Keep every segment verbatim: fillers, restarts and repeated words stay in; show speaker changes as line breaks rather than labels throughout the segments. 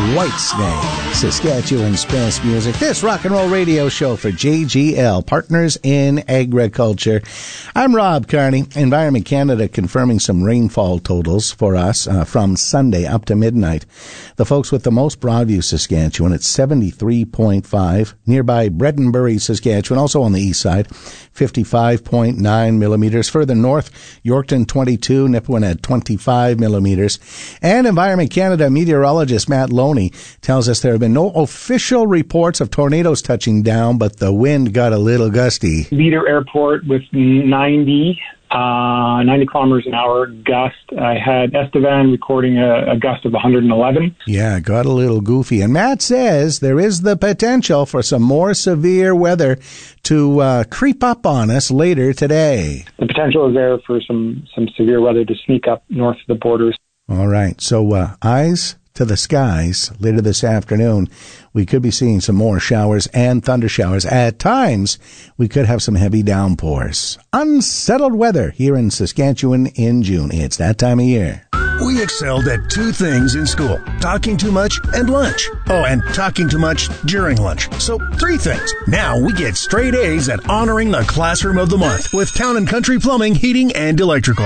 Whitesnake, Saskatchewan's best music. This rock and roll radio show for J G L, Partners in Agriculture. I'm Rob Carney. Environment Canada confirming some rainfall totals for us uh, from Sunday up to midnight. The folks with the most, Broadview, Saskatchewan, at seventy-three point five. Nearby Bredenbury, Saskatchewan, also on the east side, fifty-five point nine millimeters. Further north, Yorkton twenty-two, Nipawin at twenty-five millimeters. And Environment Canada meteorologist Matt Loney tells us there have been no official reports of tornadoes touching down, but the wind got a little gusty.
Leader Airport with ninety, uh, ninety kilometers an hour gust. I had Estevan recording a, a gust of one hundred eleven.
Yeah, got a little goofy. And Matt says there is the potential for some more severe weather to uh, creep up on us later today.
The potential is there for some, some severe weather to sneak up north of the borders.
All right, so uh, eyes to the skies later this afternoon. We could be seeing some more showers and thunder showers. At times, we could have some heavy downpours. Unsettled weather here in Saskatchewan in June. It's that time of year.
We excelled at two things in school, talking too much and lunch. Oh, and talking too much during lunch. So three things. Now we get straight A's at honoring the Classroom of the Month with Town and Country Plumbing, Heating, and Electrical.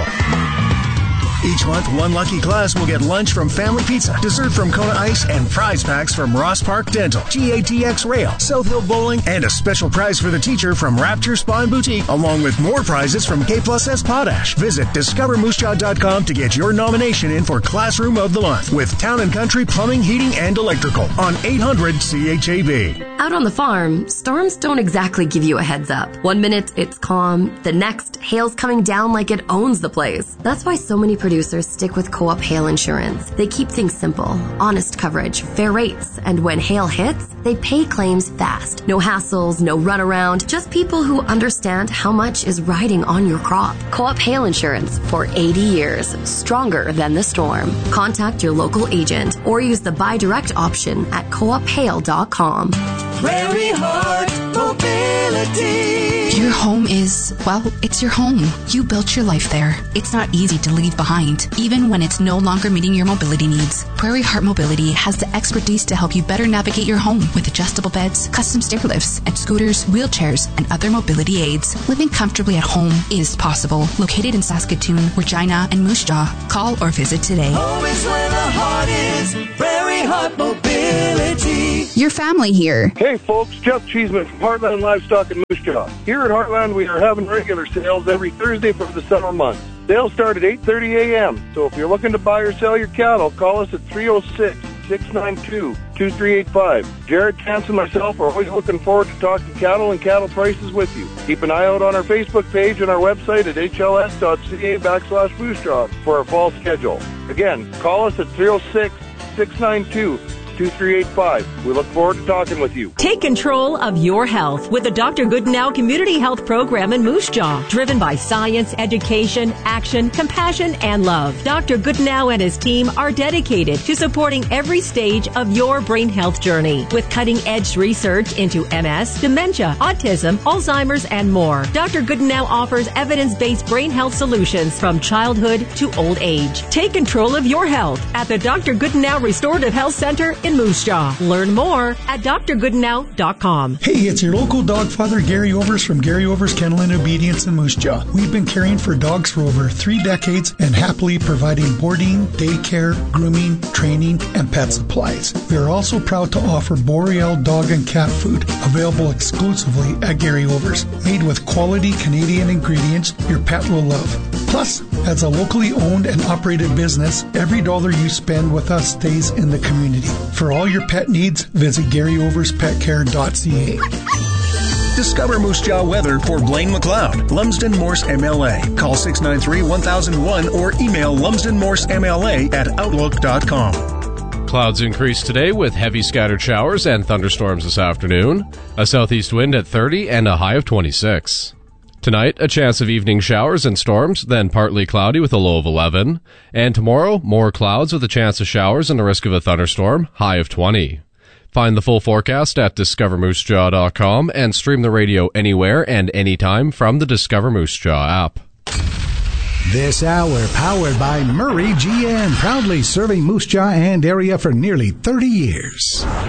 Each month, one lucky class will get lunch from Family Pizza, dessert from Kona Ice, and prize packs from Ross Park Dental, G A T X Rail, South Hill Bowling, and a special prize for the teacher from Rapture Spa and Boutique, along with more prizes from K plus S Potash. Visit discover moose jaw dot com to get your nomination in for Classroom of the Month with Town and Country Plumbing, Heating, and Electrical on eight hundred C H A B.
Out on the farm, storms don't exactly give you a heads up. One minute, it's calm. The next, hail's coming down like it owns the place. That's why so many producers stick with Co-op Hail Insurance. They keep things simple, honest coverage, fair rates, and when hail hits, they pay claims fast. No hassles, no runaround, just people who understand how much is riding on your crop. Co-op Hail Insurance for eighty years, stronger than the storm. Contact your local agent or use the buy direct option at co op hail dot com.
Prairie Heart Mobility.
Your home is, well, it's your home. You built your life there. It's not easy to leave behind, even when it's no longer meeting your mobility needs. Prairie Heart Mobility has the expertise to help you better navigate your home with adjustable beds, custom stair lifts, and scooters, wheelchairs, and other mobility aids. Living comfortably at home is possible. Located in Saskatoon, Regina, and Moose Jaw. Call or visit today.
Home is where the heart is. Prairie Heart Mobility.
Your family here.
Hey folks, Jeff Cheeseman from Heartland Livestock in Moose Jaw. Here at Heartland, we are having regular sales every Thursday for the summer months. Sales start at eight thirty a.m., so if you're looking to buy or sell your cattle, call us at three oh six, six nine two, two three eight five. Jared Chance and myself are always looking forward to talking cattle and cattle prices with you. Keep an eye out on our Facebook page and our website at h l s dot c a backslash Moose Jaw for our fall schedule. Again, call us at three oh six, six nine two, two three eight five. We look forward to talking with you.
Take control of your health with the Doctor Goodenow Community Health Program in Moose Jaw. Driven by science, education, action, compassion, and love. Doctor Goodenow and his team are dedicated to supporting every stage of your brain health journey with cutting-edge research into M S, dementia, autism, Alzheimer's, and more. Doctor Goodenow offers evidence-based brain health solutions from childhood to old age. Take control of your health at the Doctor Goodenow Restorative Health Center in Moose Jaw. Learn more at d r goodenow dot com.
Hey, it's your local dog father, Gary Overs from Gary Overs Kennel and Obedience in Moose Jaw. We've been caring for dogs for over three decades and happily providing boarding, daycare, grooming, training, and pet supplies. We are also proud to offer Boreal dog and cat food, available exclusively at Gary Overs. Made with quality Canadian ingredients your pet will love. Plus, as a locally owned and operated business, every dollar you spend with us stays in the community. For all your pet needs, visit gary overs pet care dot c a.
Discover Moose Jaw weather for Blaine McLeod, Lumsden Morse M L A. Call six nine three, one thousand one or email lumsden morse m l a at outlook dot com.
Clouds increase today with heavy scattered showers and thunderstorms this afternoon. A southeast wind at thirty and a high of twenty-six. Tonight, a chance of evening showers and storms, then partly cloudy with a low of eleven. And tomorrow, more clouds with a chance of showers and the risk of a thunderstorm, high of twenty. Find the full forecast at discover moose jaw dot com and stream the radio anywhere and anytime from the Discover Moose Jaw app.
This hour powered by Murray G M, proudly serving Moose Jaw and area for nearly thirty years.